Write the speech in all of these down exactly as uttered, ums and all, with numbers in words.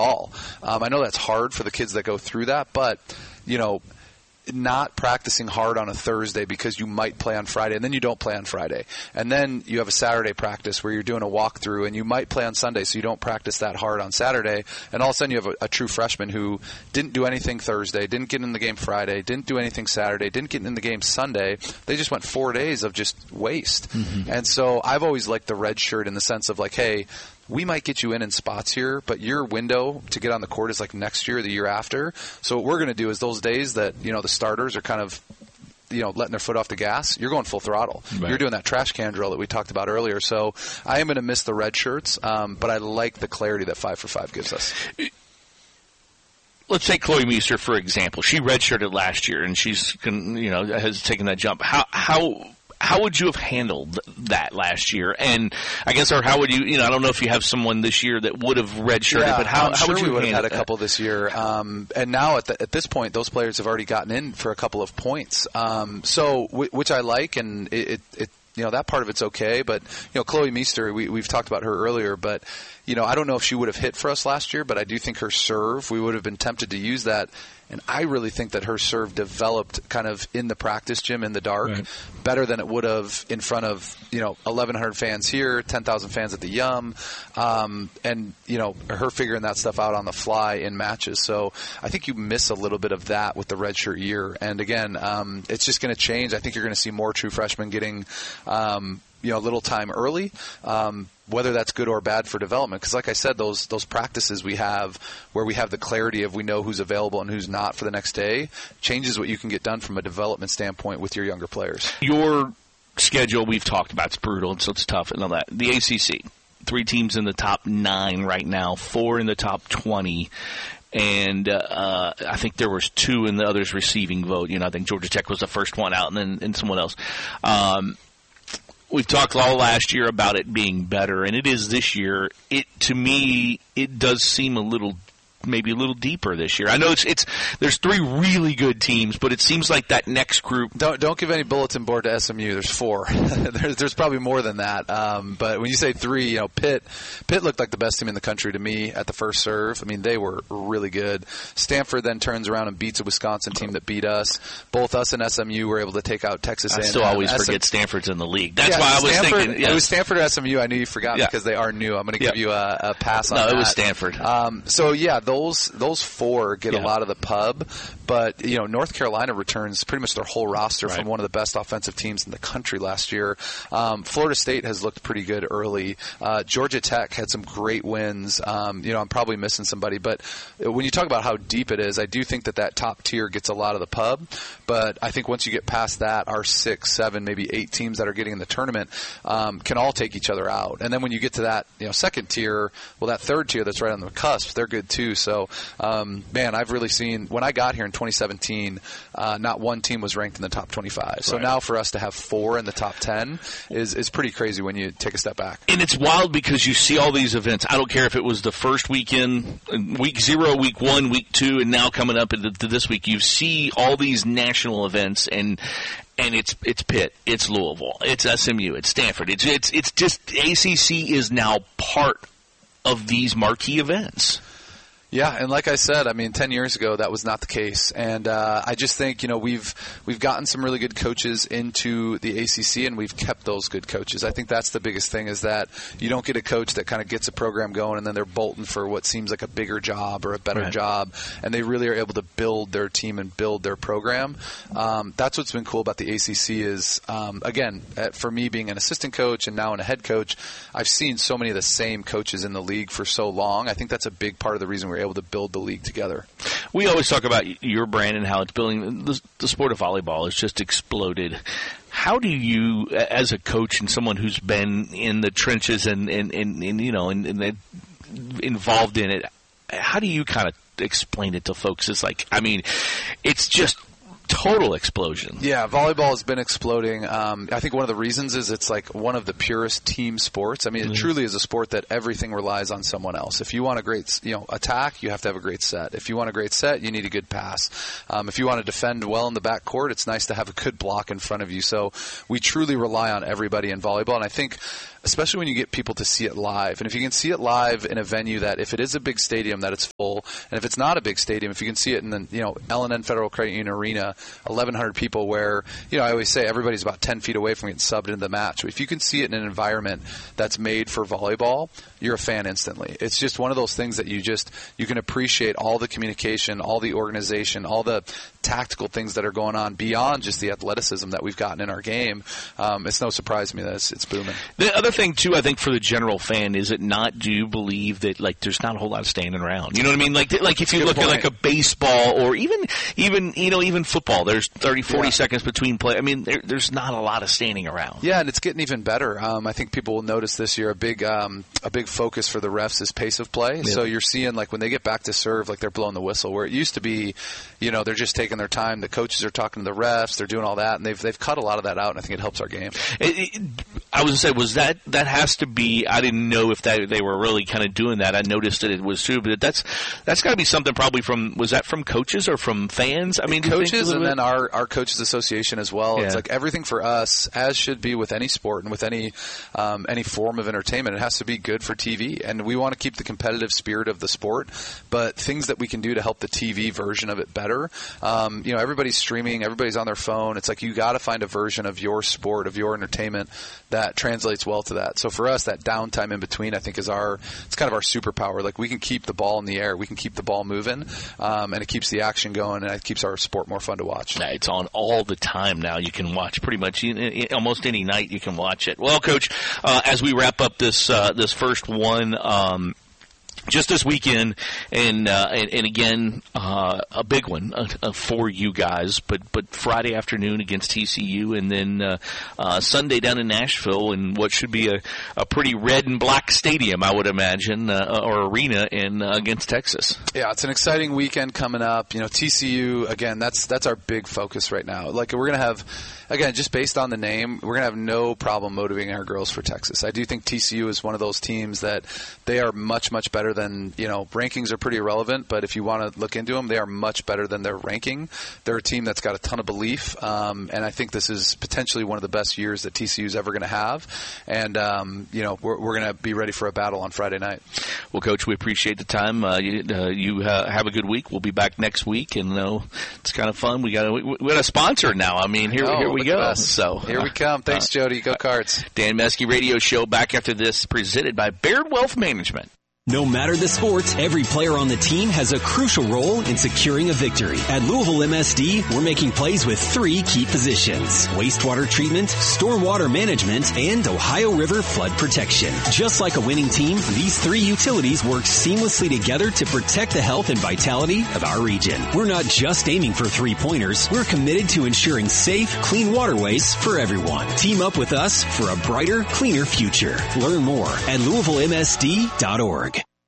all. Um, I know that's hard for the kids that go through that, but, you know, not practicing hard on a Thursday because you might play on Friday, and then you don't play on Friday. And then you have a Saturday practice where you're doing a walkthrough, and you might play on Sunday, so you don't practice that hard on Saturday. And all of a sudden you have a, a true freshman who didn't do anything Thursday, didn't get in the game Friday, didn't do anything Saturday, didn't get in the game Sunday. They just went four days of just waste. Mm-hmm. And so I've always liked the red shirt in the sense of like, hey, we might get you in in spots here, but your window to get on the court is like next year or the year after. So what we're going to do is those days that, you know, the starters are kind of, you know, letting their foot off the gas, you're going full throttle. Right. You're doing that trash can drill that we talked about earlier. So I am going to miss the red shirts, um, but I like the clarity that five for five gives us. Let's take Chloe Meester, for example. She redshirted last year, and she's, you know, has taken that jump. How, how, How would you have handled that last year? And I guess, or how would you, you know, I don't know if you have someone this year that would have redshirted, yeah, but how, I'm how sure would you we would have have had a that? couple this year. Um, and now at, the, at this point, those players have already gotten in for a couple of points. Um, so, w- which I like, and it, it, it, you know, that part of it's okay. But, you know, Chloe Meester, we, we've talked about her earlier, but, you know, I don't know if she would have hit for us last year, but I do think her serve, we would have been tempted to use that. And I really think that her serve developed kind of in the practice gym in the dark right. better than it would have in front of, you know, eleven hundred fans here, ten thousand fans at the Yum, um, and, you know, her figuring that stuff out on the fly in matches. So I think you miss a little bit of that with the redshirt year. And, again, um, it's just going to change. I think you're going to see more true freshmen getting, um, you know, a little time early. Um, whether that's good or bad for development. Because like I said, those those practices we have where we have the clarity of we know who's available and who's not for the next day changes what you can get done from a development standpoint with your younger players. Your schedule we've talked about, it's brutal and so it's tough and all that. The A C C, three teams in the top nine right now, four in the top twenty. And uh, I think there was two in the others receiving vote. You know, I think Georgia Tech was the first one out and then and someone else. Um We've talked all last year about it being better, and it is this year. It to me, it does seem a little, maybe a little deeper this year. I know it's it's there's three really good teams, but it seems like that next group. Don't don't give any bulletin board to S M U. There's four. there's there's probably more than that. Um, but when you say three, you know, Pitt Pitt looked like the best team in the country to me at the first serve. I mean, they were really good. Stanford then turns around and beats a Wisconsin team that beat us. Both us and S M U were able to take out Texas A and M. I still always S M- forget Stanford's in the league. That's yeah, why I was Stanford, thinking. Yeah. It was Stanford or S M U. I knew you forgot yeah. because they are new. I'm going to yeah. give you a, a pass on no, that. No, it was Stanford. Um, so, yeah, those those four get yeah. a lot of the pub. But, you know, North Carolina returns pretty much their whole roster right. from one of the best offensive teams in the country last year. Um, Florida State has looked pretty good early. Uh, Georgia Tech had some great wins. Um, you know, I'm probably missing somebody. But when you talk about how deep it is, I do think that that top tier gets a lot of the pub. But I think once you get past that, our six, seven, maybe eight teams that are getting in the tournament um, can all take each other out. And then when you get to that, you know, second tier, well, that third tier that's right on the cusp, they're good too. So, um, man, I've really seen, when I got here in twenty seventeen, uh, not one team was ranked in the top twenty-five. So right. now for us to have four in the top ten is, is pretty crazy when you take a step back. And it's wild because you see all these events. I don't care if it was the first weekend, week zero, week one, week two, and now coming up into this week, you see all these national events and And it's it's Pitt, it's Louisville, it's S M U, it's Stanford. It's it's it's just A C C is now part of these marquee events. Yeah, and like I said, I mean, ten years ago that was not the case, and uh, I just think you know we've we've gotten some really good coaches into the A C C, and we've kept those good coaches. I think that's the biggest thing is that you don't get a coach that kind of gets a program going, and then they're bolting for what seems like a bigger job or a better right. job, and they really are able to build their team and build their program. Um, that's what's been cool about the A C C is, um, again, for me being an assistant coach and now a head coach, I've seen so many of the same coaches in the league for so long. I think that's a big part of the reason we're able to build the league together. We always talk about your brand and how it's building. The, the sport of volleyball has just exploded. How do you, as a coach and someone who's been in the trenches and, and, and, and you know, and, and involved in it, how do you kind of explain it to folks? It's like, I mean, it's just total explosion. Yeah, volleyball has been exploding. Um, I think one of the reasons is it's like one of the purest team sports. I mean, it mm-hmm. truly is a sport that everything relies on someone else. If you want a great, you know, attack, you have to have a great set. If you want a great set, you need a good pass. Um, if you want to defend well in the back court, it's nice to have a good block in front of you. So we truly rely on everybody in volleyball, and I think especially when you get people to see it live. And if you can see it live in a venue that, if it is a big stadium, that it's full, and if it's not a big stadium, if you can see it in the, you know, L and N Federal Credit Union Arena, eleven hundred people, where, you know, I always say everybody's about ten feet away from getting subbed into the match. If you can see it in an environment that's made for volleyball, you're a fan instantly. It's just one of those things that you just, you can appreciate all the communication, all the organization, all the tactical things that are going on beyond just the athleticism that we've gotten in our game. Um, it's no surprise to me that it's, it's booming. The other thing, too, I think for the general fan, is it not, do you believe that, like, there's not a whole lot of standing around? You know what I mean? Like, like if you Good look point. at, like, a baseball or even, even you know, even football, there's thirty, forty Yeah. seconds between play. I mean, there, there's not a lot of standing around. Yeah, and it's getting even better. Um, I think people will notice this year a big um, a big focus for the refs is pace of play. Yeah. So you're seeing, like, when they get back to serve, like, they're blowing the whistle, where it used to be, you know, they're just taking their time. The coaches are talking to the refs. They're doing all that, and they've they've cut a lot of that out, and I think it helps our game. It, it, I was going to say, was that, that has to be, I didn't know if that they were really kind of doing that. I noticed that it was true, but that's that's got to be something probably from, was that from coaches or from fans? I mean, do you think coaches a and little then bit? our, our coaches association as well. Yeah. It's like everything for us, as should be with any sport and with any um, any form of entertainment, it has to be good for T V. And we want to keep the competitive spirit of the sport, but things that we can do to help the T V version of it better. Um, you know, everybody's streaming, everybody's on their phone. It's like you got to find a version of your sport, of your entertainment that translates well to that. So for us, that downtime in between, I think, is our, it's kind of our superpower. Like, we can keep the ball in the air, we can keep the ball moving, um, and it keeps the action going, and it keeps our sport more fun to watch. Yeah, it's on all the time now. You can watch pretty much almost any night. You can watch it. Well, Coach, uh, as we wrap up this uh, this first one. Um, Just this weekend, and uh, and, and again, uh, a big one uh, uh, for you guys. But but Friday afternoon against T C U, and then uh, uh, Sunday down in Nashville, in what should be a, a pretty red and black stadium, I would imagine, uh, or arena, in uh, against Texas. Yeah, it's an exciting weekend coming up. You know, T C U, again, that's that's our big focus right now. Like, we're going to have, again, just based on the name, we're going to have no problem motivating our girls for Texas. I do think T C U is one of those teams that they are much, much better than, you know, rankings are pretty irrelevant, but if you want to look into them, they are much better than their ranking. They're a team that's got a ton of belief, um, and I think this is potentially one of the best years that T C U is ever going to have. And, um, you know, we're, we're going to be ready for a battle on Friday night. Well, Coach, we appreciate the time. Uh, you uh, you uh, have a good week. We'll be back next week, and uh, it's kind of fun. We got a, we, we got a sponsor now. I mean, here, Oh, here we look go. at us. So Here we come. Thanks, uh, Jody. Go Cards. Dan Meskey Radio Show back after this, presented by Baird Wealth Management. No matter the sport, every player on the team has a crucial role in securing a victory. At Louisville M S D, we're making plays with three key positions: wastewater treatment, stormwater management, and Ohio River flood protection. Just like a winning team, these three utilities work seamlessly together to protect the health and vitality of our region. We're not just aiming for three-pointers. We're committed to ensuring safe, clean waterways for everyone. Team up with us for a brighter, cleaner future. Learn more at Louisville M S D dot org.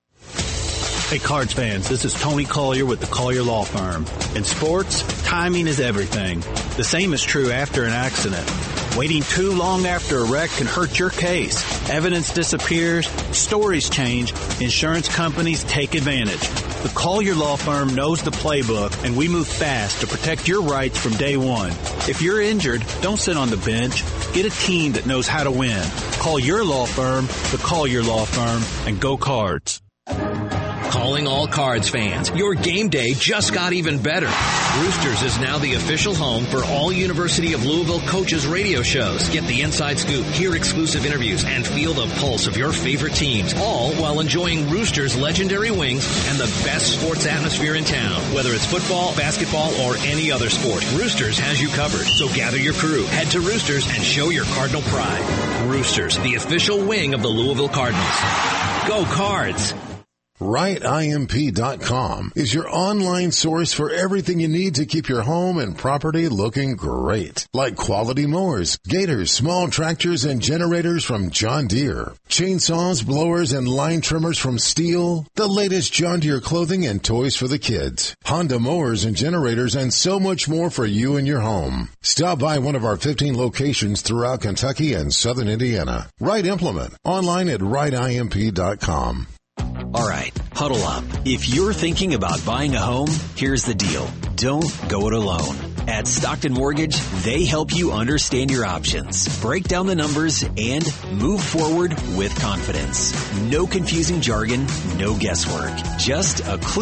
Hey, Cards fans, this is Tony Collier with the Collier Law Firm. In sports, timing is everything. The same is true after an accident. Waiting too long after a wreck can hurt your case. Evidence disappears, stories change, insurance companies take advantage. The Collier Law Firm knows the playbook, and we move fast to protect your rights from day one. If you're injured, don't sit on the bench. Get a team that knows how to win. Call your law firm, the Collier Law Firm, and go Cards. Calling all Cards fans. Your game day just got even better. Roosters is now the official home for all University of Louisville coaches radio shows. Get the inside scoop, hear exclusive interviews, and feel the pulse of your favorite teams, all while enjoying Roosters' legendary wings and the best sports atmosphere in town. Whether it's football, basketball, or any other sport, Roosters has you covered. So gather your crew, head to Roosters, and show your Cardinal pride. Roosters, the official wing of the Louisville Cardinals. Go Cards! right I M P dot com is your online source for everything you need to keep your home and property looking great. Like quality mowers, gators, small tractors, and generators from John Deere. Chainsaws, blowers, and line trimmers from Steel. The latest John Deere clothing and toys for the kids. Honda mowers and generators, and so much more for you and your home. Stop by one of our fifteen locations throughout Kentucky and southern Indiana. Wright Implement. Online at right I M P dot com. All right, huddle up. If you're thinking about buying a home, here's the deal. Don't go it alone. At Stockton Mortgage, they help you understand your options, break down the numbers, and move forward with confidence. No confusing jargon, no guesswork. Just a clear